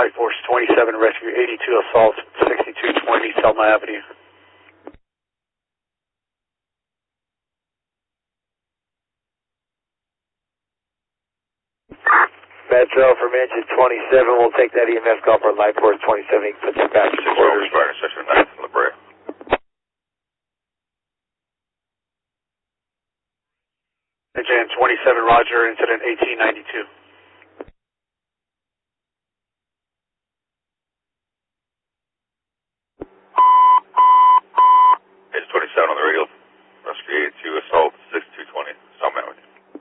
Light Force 27, Rescue 82 Assault, 6220 Selma Avenue. Metro from engine 27, we'll take that EMS call for Light Force 27, you can put that back to the quarters. Section 9 from La Brea. Engine 27, Roger, incident 1892.